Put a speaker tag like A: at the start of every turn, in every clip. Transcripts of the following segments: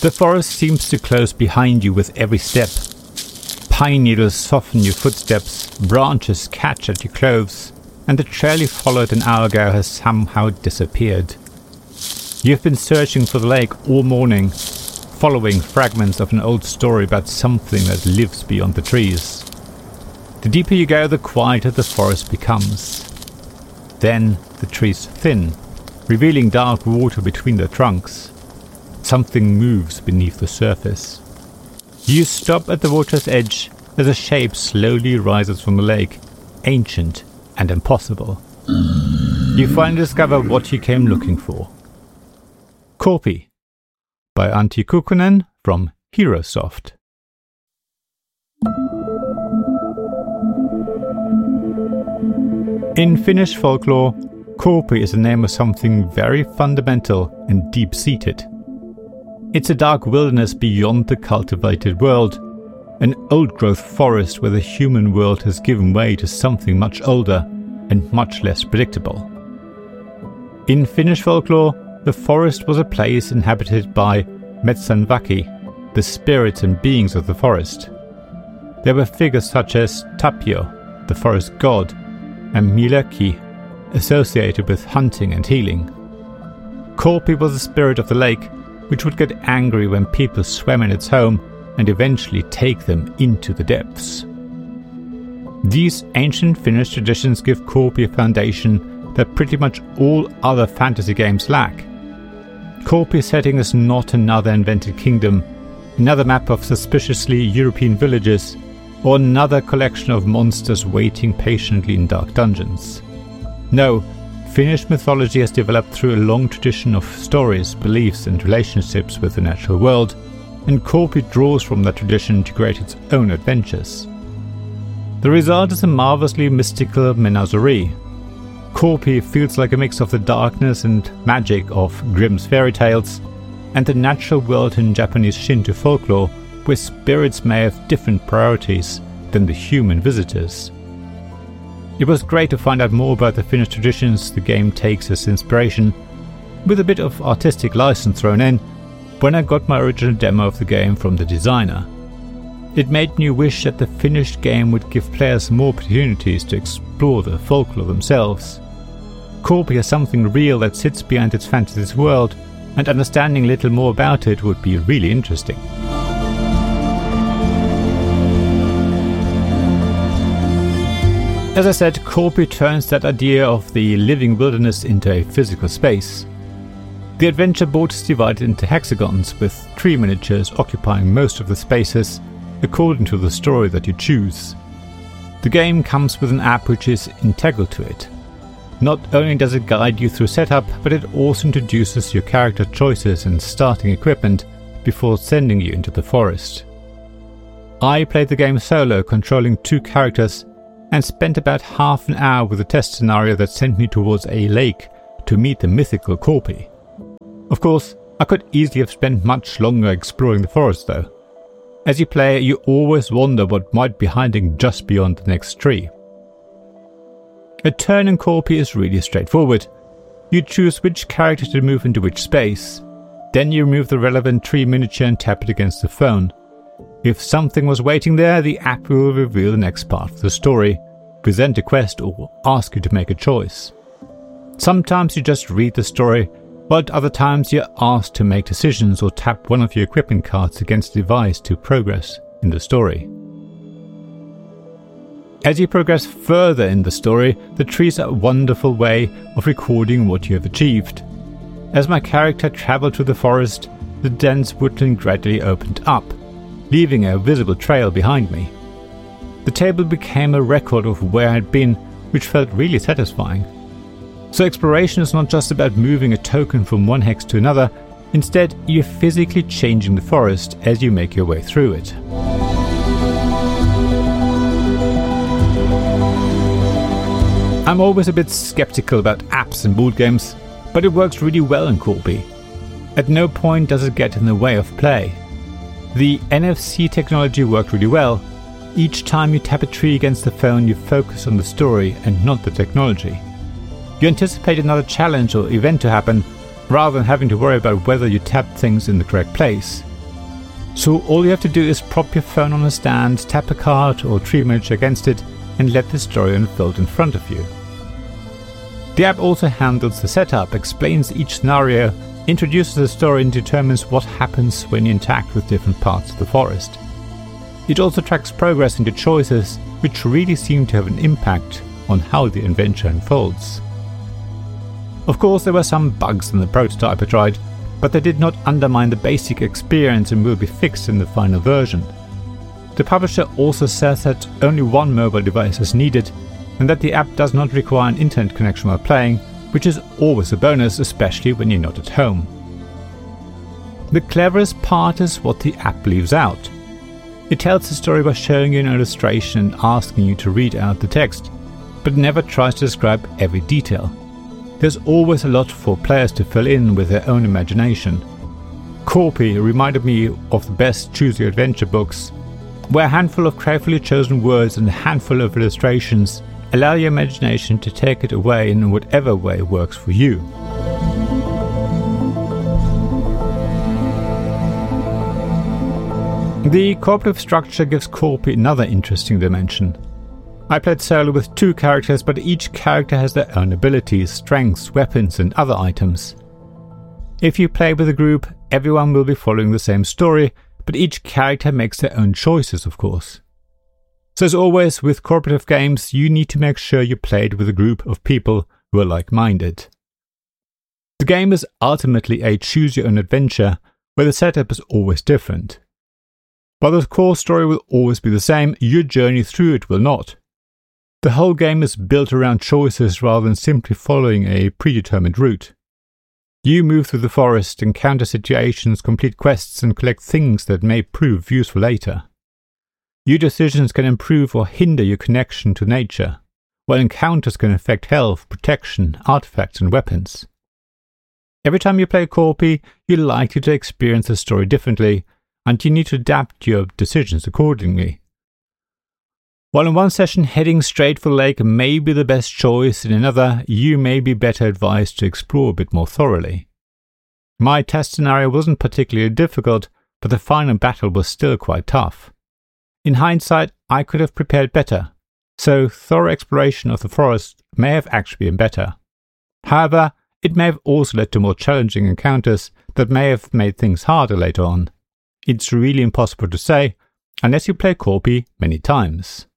A: The forest seems to close behind you with every step. Pine needles soften your footsteps, branches catch at your clothes, and the trail you followed an hour ago has somehow disappeared. You've been searching for the lake all morning, following fragments of an old story about something that lives beyond the trees. The deeper you go, the quieter the forest becomes. Then the trees thin, revealing dark water between their trunks. Something moves beneath the surface. You stop at the water's edge as a shape slowly rises from the lake, ancient and impossible. You finally discover what you came looking for. Korpi by Antti Kukkonen from Herosoft. In Finnish folklore, Korpi is the name of something very fundamental and deep-seated. It's a dark wilderness beyond the cultivated world, an old-growth forest where the human world has given way to something much older and much less predictable. In Finnish folklore, the forest was a place inhabited by Metsänväki, the spirits and beings of the forest. There were figures such as Tapio, the forest god, and Mielekki, associated with hunting and healing. Korpi was the spirit of the lake, which would get angry when people swam in its home and eventually take them into the depths. These ancient Finnish traditions give Korpi a foundation that pretty much all other fantasy games lack. Korpi's setting is not another invented kingdom, another map of suspiciously European villages, or another collection of monsters waiting patiently in dark dungeons. No, Finnish mythology has developed through a long tradition of stories, beliefs and relationships with the natural world, and Korpi draws from that tradition to create its own adventures. The result is a marvelously mystical menagerie. Korpi feels like a mix of the darkness and magic of Grimm's fairy tales, and the natural world in Japanese Shinto folklore, where spirits may have different priorities than the human visitors. It was great to find out more about the Finnish traditions the game takes as inspiration, with a bit of artistic license thrown in, when I got my original demo of the game from the designer. It made me wish that the finished game would give players more opportunities to explore the folklore themselves. Korpi has something real that sits behind its fantasy world, and understanding a little more about it would be really interesting. As I said, Korpi turns that idea of the living wilderness into a physical space. The adventure board is divided into hexagons, with tree miniatures occupying most of the spaces, according to the story that you choose. The game comes with an app which is integral to it. Not only does it guide you through setup, but it also introduces your character choices and starting equipment before sending you into the forest. I played the game solo, controlling 2 characters, and spent about half an hour with a test scenario that sent me towards a lake to meet the mythical Korpi. Of course, I could easily have spent much longer exploring the forest though. As you play, you always wonder what might be hiding just beyond the next tree. A turn in Korpi is really straightforward. You choose which character to move into which space. Then you remove the relevant tree miniature and tap it against the phone. If something was waiting there, the app will reveal the next part of the story, present a quest, or ask you to make a choice. Sometimes you just read the story, but other times you're asked to make decisions or tap one of your equipment cards against the device to progress in the story. As you progress further in the story, the trees are a wonderful way of recording what you have achieved. As my character travelled through the forest, the dense woodland gradually opened up, leaving a visible trail behind me. The table became a record of where I had been, which felt really satisfying. So exploration is not just about moving a token from one hex to another, instead you're physically changing the forest as you make your way through it. I'm always a bit skeptical about apps and board games, but it works really well in Korpi. At no point does it get in the way of play. The NFC technology worked really well. Each time you tap a tree against the phone, you focus on the story and not the technology. You anticipate another challenge or event to happen, rather than having to worry about whether you tapped things in the correct place. So all you have to do is prop your phone on a stand, tap a card or tree miniature against it, and let the story unfold in front of you. The app also handles the setup, explains each scenario, introduces the story and determines what happens when you interact with different parts of the forest. It also tracks progress and your choices, which really seem to have an impact on how the adventure unfolds. Of course, there were some bugs in the prototype I tried, but they did not undermine the basic experience and will be fixed in the final version. The publisher also says that only one mobile device is needed and that the app does not require an internet connection while playing, which is always a bonus, especially when you're not at home. The cleverest part is what the app leaves out. It tells the story by showing you an illustration and asking you to read out the text, but never tries to describe every detail. There's always a lot for players to fill in with their own imagination. Corpy reminded me of the best Choose Your Adventure books, where a handful of carefully chosen words and a handful of illustrations allow your imagination to take it away in whatever way works for you. The cooperative structure gives Corpy another interesting dimension. I played solo with 2 characters, but each character has their own abilities, strengths, weapons and other items. If you play with a group, everyone will be following the same story, but each character makes their own choices, of course. So as always with cooperative games, you need to make sure you played with a group of people who are like-minded. The game is ultimately a choose-your-own-adventure, where the setup is always different. While the core story will always be the same, your journey through it will not. The whole game is built around choices rather than simply following a predetermined route. You move through the forest, encounter situations, complete quests and collect things that may prove useful later. Your decisions can improve or hinder your connection to nature, while encounters can affect health, protection, artifacts and weapons. Every time you play Corpy, you're likely to experience the story differently, and you need to adapt your decisions accordingly. While in one session heading straight for the lake may be the best choice, in another you may be better advised to explore a bit more thoroughly. My test scenario wasn't particularly difficult, but the final battle was still quite tough. In hindsight, I could have prepared better, so thorough exploration of the forest may have actually been better. However, it may have also led to more challenging encounters that may have made things harder later on. It's really impossible to say, unless you play Corpy many times.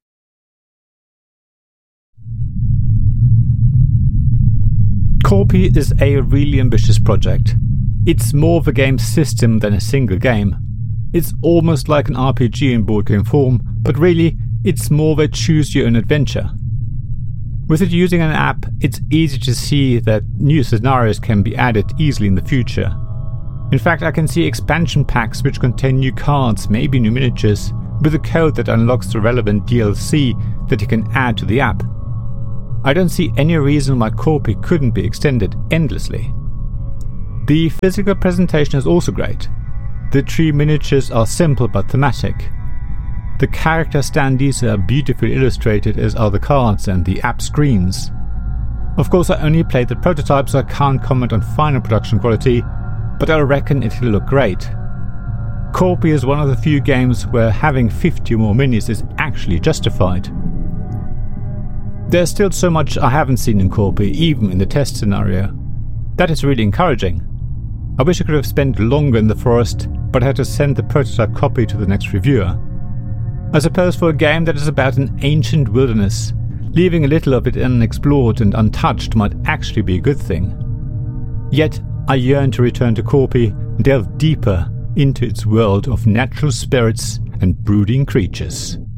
A: Corpy is a really ambitious project. It's more of a game system than a single game. It's almost like an RPG in board game form, but really, it's more of a choose-your-own-adventure. With it using an app, it's easy to see that new scenarios can be added easily in the future. In fact, I can see expansion packs which contain new cards, maybe new miniatures, with a code that unlocks the relevant DLC that you can add to the app. I don't see any reason why Corpy couldn't be extended endlessly. The physical presentation is also great. The tree miniatures are simple but thematic. The character standees are beautifully illustrated, as are the cards and the app screens. Of course, I only played the prototype, so I can't comment on final production quality, but I reckon it'll look great. Corpy is one of the few games where having 50 or more minis is actually justified. There's still so much I haven't seen in Corpy, even in the test scenario. That is really encouraging. I wish I could have spent longer in the forest, but I had to send the prototype copy to the next reviewer. I suppose for a game that is about an ancient wilderness, leaving a little of it unexplored and untouched might actually be a good thing. Yet, I yearn to return to Corpy and delve deeper into its world of natural spirits and brooding creatures.